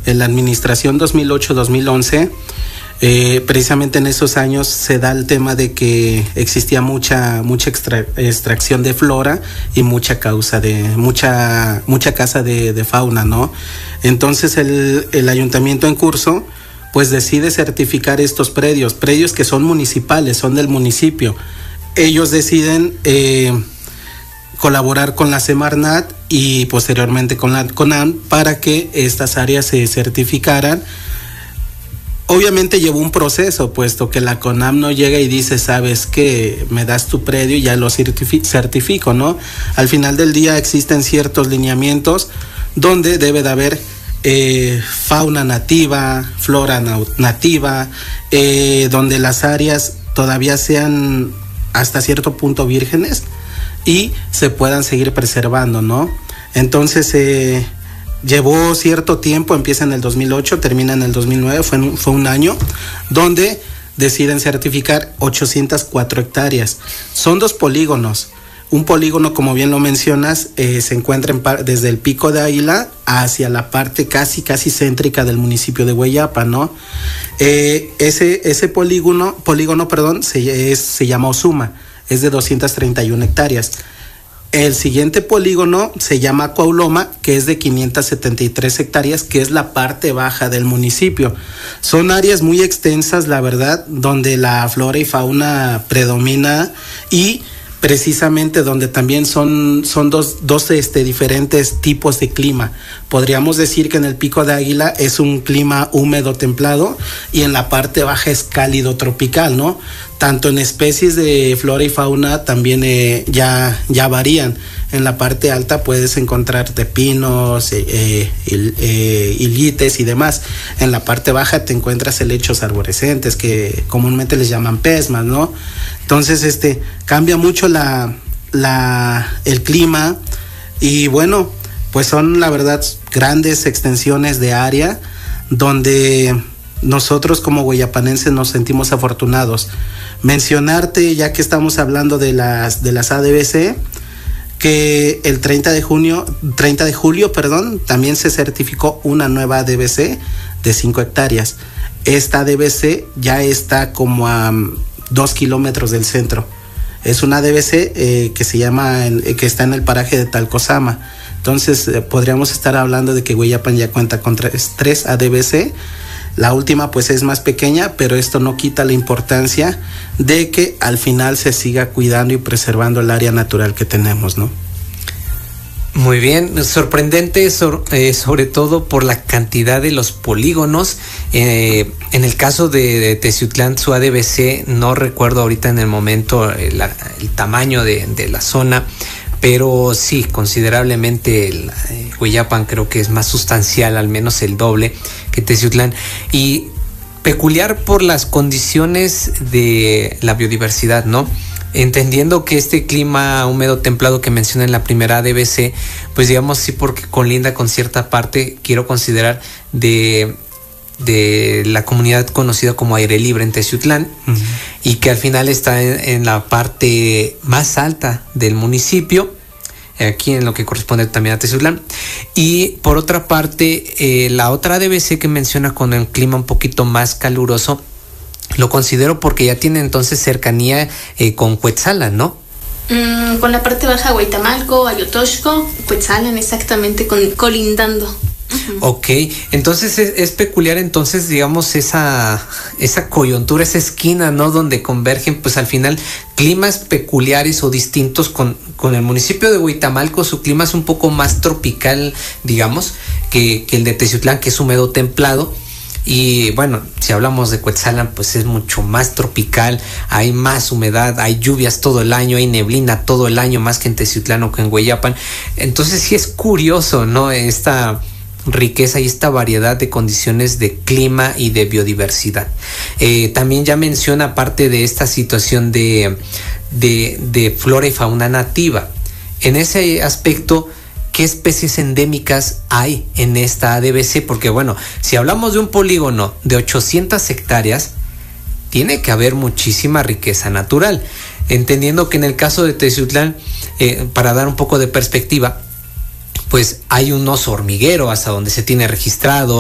en la administración 2008-2011, precisamente en esos años se da el tema de que existía mucha extracción de flora y mucha caza de fauna, ¿no? Entonces el ayuntamiento en curso pues decide certificar estos predios que son municipales, son del municipio. Ellos deciden colaborar con la Semarnat y posteriormente con la CONAM para que estas áreas se certificaran. Obviamente llevó un proceso, puesto que la CONAM no llega y dice, sabes que me das tu predio y ya lo certifico, ¿no? Al final del día existen ciertos lineamientos donde debe de haber fauna nativa, flora nativa, donde las áreas todavía sean hasta cierto punto vírgenes y se puedan seguir preservando, ¿no? Entonces llevó cierto tiempo, empieza en el 2008, termina en el 2009, fue un año donde deciden certificar 804 hectáreas. Son 2 polígonos. Un polígono, como bien lo mencionas, se encuentra desde el Pico de Águila hacia la parte casi céntrica del municipio de Hueyapa, ¿no? Ese polígono, se llama Osuma, es de 231 hectáreas. El siguiente polígono se llama Coauloma, que es de 573 hectáreas, que es la parte baja del municipio. Son áreas muy extensas, la verdad, donde la flora y fauna predomina y precisamente donde también son dos diferentes tipos de clima. Podríamos decir que en el Pico de Águila es un clima húmedo templado y en la parte baja es cálido tropical, ¿no? Tanto en especies de flora y fauna también ya varían. En la parte alta puedes encontrarte pinos, ilites y demás. En la parte baja te encuentras helechos arborescentes que comúnmente les llaman pesmas, ¿no? Entonces cambia mucho el clima y bueno, pues son la verdad grandes extensiones de área donde nosotros como hueyapanenses nos sentimos afortunados. Mencionarte, ya que estamos hablando de las ADBC, que el 30 de julio, también se certificó una nueva ADBC de 5 hectáreas. Esta ADBC ya está como a 2 kilómetros del centro. Es una ADBC que está en el paraje de Talcosama. Entonces podríamos estar hablando de que Hueyapan ya cuenta con tres ADBC. La última pues es más pequeña, pero esto no quita la importancia de que al final se siga cuidando y preservando el área natural que tenemos, ¿no? Muy bien, sorprendente sobre todo por la cantidad de los polígonos. En el caso de Teciutlán, su ADBC, no recuerdo ahorita en el momento el tamaño de la zona, pero sí, considerablemente Hueyapan creo que es más sustancial, al menos el doble que Teciutlán, y peculiar por las condiciones de la biodiversidad, ¿no? Entendiendo que este clima húmedo templado que menciona en la primera ADBC, pues digamos sí, porque colinda con cierta parte, quiero considerar, de la comunidad conocida como Aire Libre en Teciutlán, uh-huh, y que al final está en la parte más alta del municipio, aquí en lo que corresponde también a Teciutlán. Y por otra parte, la otra ADBC que menciona con el clima un poquito más caluroso, lo considero porque ya tiene entonces cercanía con Cuetzalan, ¿no? Con la parte baja, Huaytamalco, Ayotoxco, Cuetzalan, exactamente, colindando. Uh-huh. Ok, entonces es peculiar entonces, digamos, esa coyuntura, esa esquina, ¿no? Donde convergen, pues al final, climas peculiares o distintos con el municipio de Huaytamalco. Su clima es un poco más tropical, digamos, que el de Teciutlán, que es húmedo templado. Y bueno, si hablamos de Cuetzalan, pues es mucho más tropical, hay más humedad, hay lluvias todo el año, hay neblina todo el año, más que en Teciutlán o que en Hueyapan. Entonces sí es curioso, ¿no? Esta riqueza y esta variedad de condiciones de clima y de biodiversidad. También ya menciona parte de esta situación de flora y fauna nativa. En ese aspecto, ¿qué especies endémicas hay en esta ADBC? Porque bueno, si hablamos de un polígono de 800 hectáreas, tiene que haber muchísima riqueza natural. Entendiendo que en el caso de Teciutlán, para dar un poco de perspectiva, pues hay un oso hormiguero hasta donde se tiene registrado,